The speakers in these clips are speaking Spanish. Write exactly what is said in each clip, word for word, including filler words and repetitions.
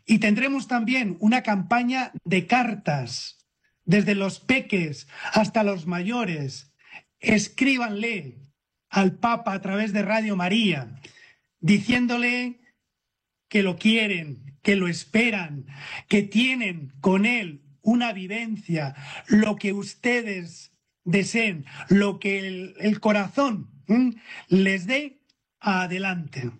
Y tendremos también una campaña de cartas, desde los peques hasta los mayores. Escríbanle al Papa a través de Radio María, diciéndole que lo quieren, que lo esperan, que tienen con él una vivencia, lo que ustedes deseen, lo que el, el corazón ¿m? les dé adelante.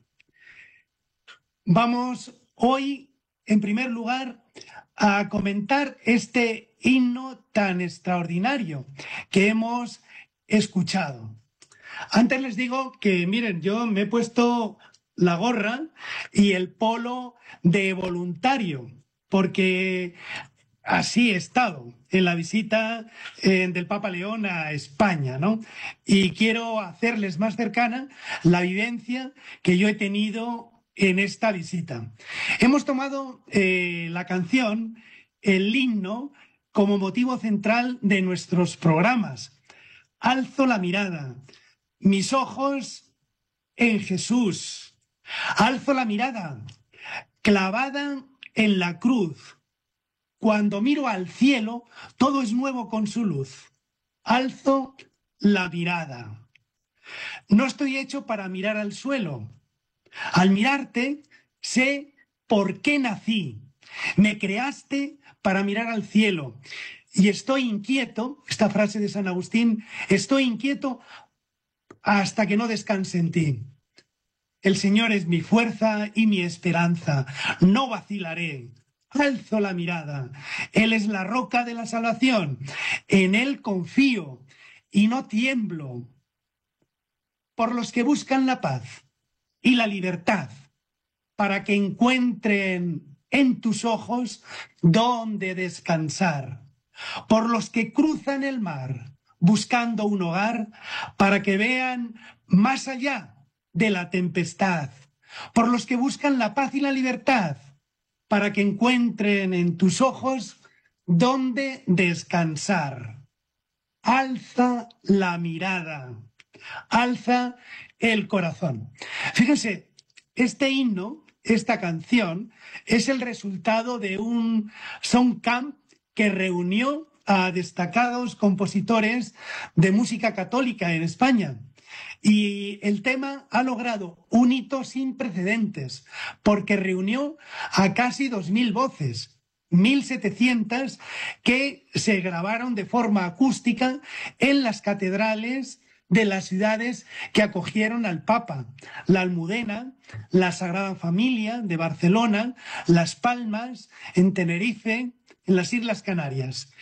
Vamos hoy, en primer lugar, a comentar este himno tan extraordinario que hemos escuchado. Antes les digo que, miren, yo me he puesto la gorra y el polo de voluntario, porque así he estado en la visita eh, del Papa León a España, ¿no? Y quiero hacerles más cercana la vivencia que yo he tenido en esta visita. Hemos tomado eh, la canción, el himno, como motivo central de nuestros programas. Alzo la mirada, mis ojos en Jesús. Alzo la mirada, clavada en la cruz. Cuando miro al cielo, todo es nuevo con su luz. Alzo la mirada. No estoy hecho para mirar al suelo. Al mirarte, sé por qué nací. Me creaste para mirar al cielo. Y estoy inquieto, esta frase de San Agustín, estoy inquieto hasta que no descanse en ti. El Señor es mi fuerza y mi esperanza. No vacilaré. Alzo la mirada. Él es la roca de la salvación. En Él confío y no tiemblo. Por los que buscan la paz y la libertad, para que encuentren en tus ojos donde descansar. Por los que cruzan el mar buscando un hogar, para que vean más allá de la tempestad. Por los que buscan la paz y la libertad, para que encuentren en tus ojos donde descansar. Alza la mirada, alza el corazón. Fíjense, este himno, esta canción, es el resultado de un song camp que reunió a destacados compositores de música católica en España. Y el tema ha logrado un hito sin precedentes, porque reunió a casi dos mil voces, mil setecientas que se grabaron de forma acústica en las catedrales de las ciudades que acogieron al Papa: la Almudena, la Sagrada Familia de Barcelona, Las Palmas, en Tenerife, en las Islas Canarias.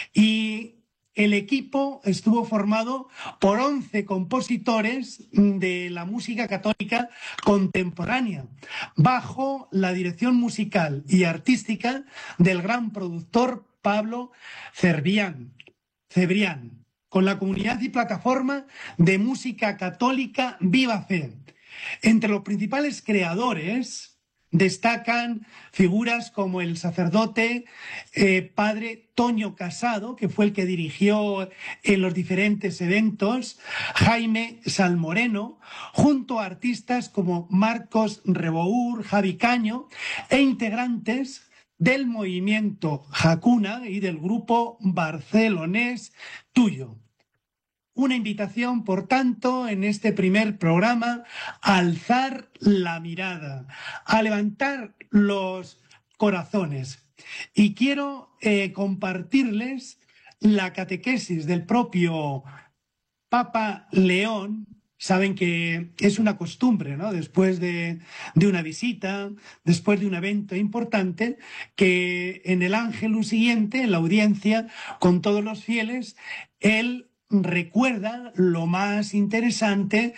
Y el equipo estuvo formado por once compositores de la música católica contemporánea, bajo la dirección musical y artística del gran productor Pablo Cebrián, Cebrián, con la comunidad y plataforma de música católica Viva Fe. Entre los principales creadores destacan figuras como el sacerdote eh, padre Toño Casado, que fue el que dirigió en los diferentes eventos, Jaime Salmoreno, junto a artistas como Marcos Rebour, Javi Caño, e integrantes del movimiento Jacuna y del grupo barcelonés Tuyo. Una invitación, por tanto, en este primer programa, a alzar la mirada, a levantar los corazones. Y quiero eh, compartirles la catequesis del propio Papa León. Saben que es una costumbre, ¿no? Después de, de una visita, después de un evento importante, que en el Ángelus siguiente, en la audiencia con todos los fieles, él recuerda lo más interesante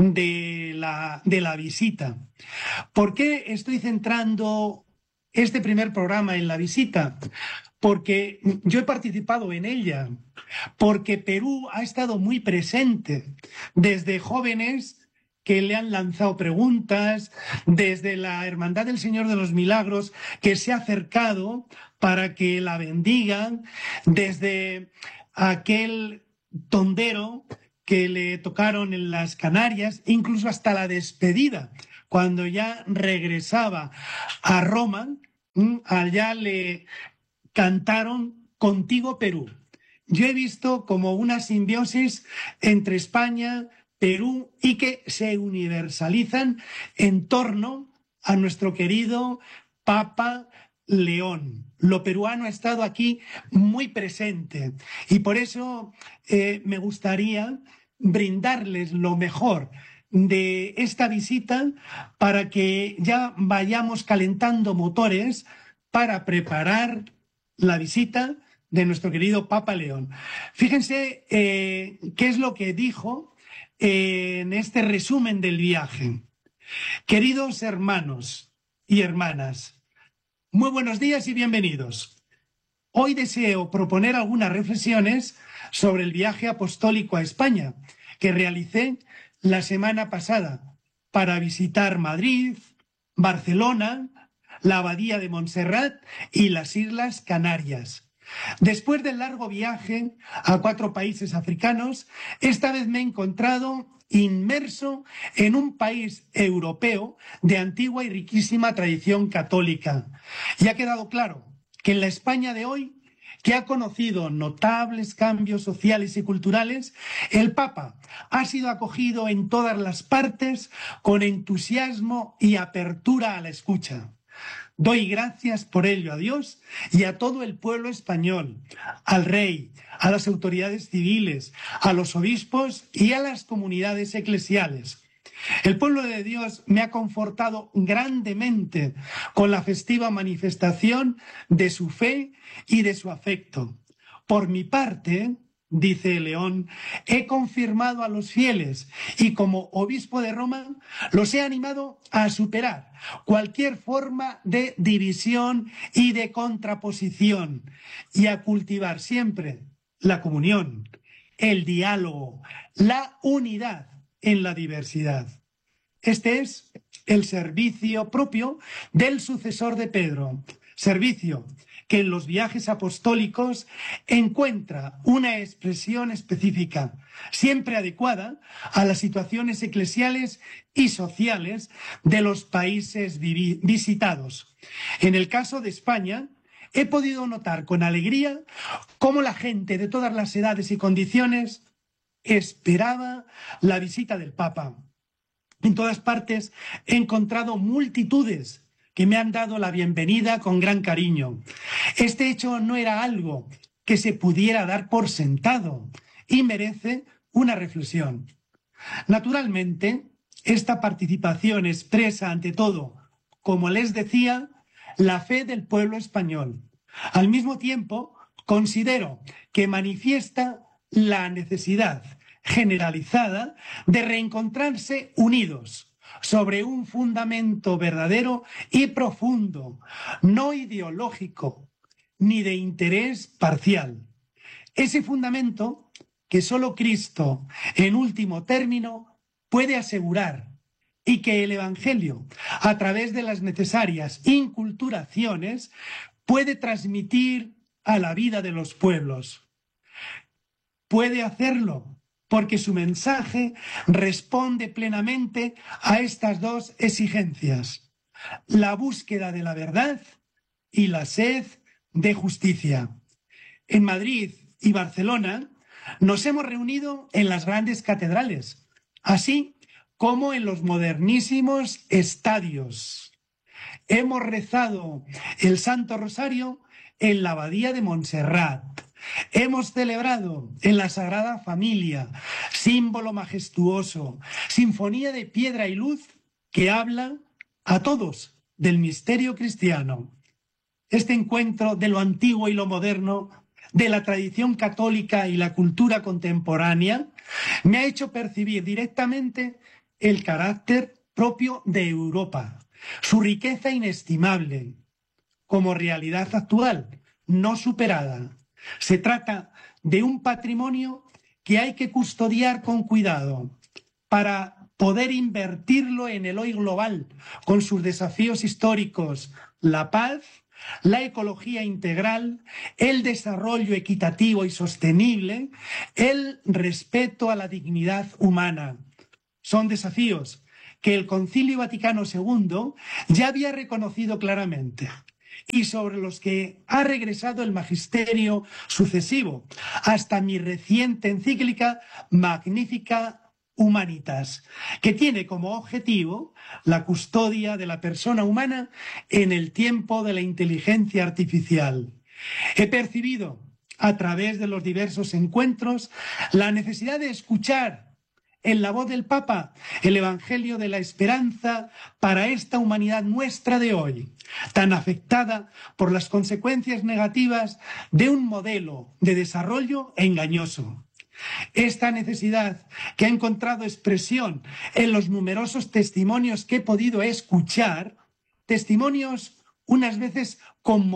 de la, de la visita. ¿Por qué estoy centrando este primer programa en la visita? Porque yo he participado en ella, porque Perú ha estado muy presente, desde jóvenes que le han lanzado preguntas, desde la Hermandad del Señor de los Milagros, que se ha acercado para que la bendigan, desde aquel tondero que le tocaron en las Canarias, incluso hasta la despedida, cuando ya regresaba a Roma, Mm, Allá le cantaron Contigo Perú. Yo he visto como una simbiosis entre España, Perú y que se universalizan en torno a nuestro querido Papa León. Lo peruano ha estado aquí muy presente y por eso eh, me gustaría brindarles lo mejor de esta visita para que ya vayamos calentando motores para preparar la visita de nuestro querido Papa León. Fíjense eh, qué es lo que dijo eh, en este resumen del viaje. Queridos hermanos y hermanas, muy buenos días y bienvenidos. Hoy deseo proponer algunas reflexiones sobre el viaje apostólico a España que realicé la semana pasada para visitar Madrid, Barcelona, la Abadía de Montserrat y las Islas Canarias. Después del largo viaje a cuatro países africanos, esta vez me he encontrado inmerso en un país europeo de antigua y riquísima tradición católica. Y ha quedado claro que en la España de hoy, que ha conocido notables cambios sociales y culturales, el Papa ha sido acogido en todas las partes con entusiasmo y apertura a la escucha. Doy gracias por ello a Dios y a todo el pueblo español, al rey, a las autoridades civiles, a los obispos y a las comunidades eclesiales. El pueblo de Dios me ha confortado grandemente con la festiva manifestación de su fe y de su afecto. Por mi parte, dice León, he confirmado a los fieles y como obispo de Roma los he animado a superar cualquier forma de división y de contraposición y a cultivar siempre la comunión, el diálogo, la unidad en la diversidad. Este es el servicio propio del sucesor de Pedro, servicio que en los viajes apostólicos encuentra una expresión específica, siempre adecuada a las situaciones eclesiales y sociales de los países visitados. En el caso de España, he podido notar con alegría cómo la gente de todas las edades y condiciones esperaba la visita del Papa. En todas partes he encontrado multitudes que me han dado la bienvenida con gran cariño. Este hecho no era algo que se pudiera dar por sentado y merece una reflexión. Naturalmente, esta participación expresa ante todo, como les decía, la fe del pueblo español. Al mismo tiempo, considero que manifiesta la necesidad generalizada de reencontrarse unidos sobre un fundamento verdadero y profundo, no ideológico ni de interés parcial. Ese fundamento que solo Cristo, en último término, puede asegurar y que el Evangelio, a través de las necesarias inculturaciones, puede transmitir a la vida de los pueblos. Puede hacerlo porque su mensaje responde plenamente a estas dos exigencias: la búsqueda de la verdad y la sed de justicia. En Madrid y Barcelona nos hemos reunido en las grandes catedrales, así como en los modernísimos estadios. Hemos rezado el Santo Rosario en la Abadía de Montserrat. Hemos celebrado en la Sagrada Familia, símbolo majestuoso, sinfonía de piedra y luz que habla a todos del misterio cristiano. Este encuentro de lo antiguo y lo moderno, de la tradición católica y la cultura contemporánea, me ha hecho percibir directamente el carácter propio de Europa, su riqueza inestimable, como realidad actual, no superada. Se trata de un patrimonio que hay que custodiar con cuidado para poder invertirlo en el hoy global, con sus desafíos históricos, la paz, la ecología integral, el desarrollo equitativo y sostenible, el respeto a la dignidad humana. Son desafíos que el Concilio Vaticano segundo ya había reconocido claramente. y sobre los que ha regresado el magisterio sucesivo, hasta mi reciente encíclica Magnificat Humanitas, que tiene como objetivo la custodia de la persona humana en el tiempo de la inteligencia artificial. He percibido, a través de los diversos encuentros, la necesidad de escuchar en la voz del Papa el Evangelio de la esperanza para esta humanidad nuestra de hoy, tan afectada por las consecuencias negativas de un modelo de desarrollo engañoso. Esta necesidad, que ha encontrado expresión en los numerosos testimonios que he podido escuchar, testimonios unas veces conmovedores,